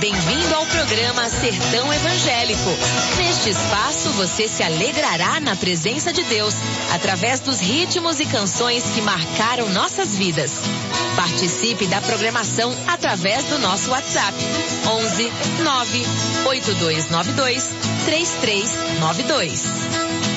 Bem-vindo ao programa Sertão Evangélico. Neste espaço você se alegrará na presença de Deus, através dos ritmos e canções que marcaram nossas vidas. Participe da programação através do nosso WhatsApp 11 9 8292 3392.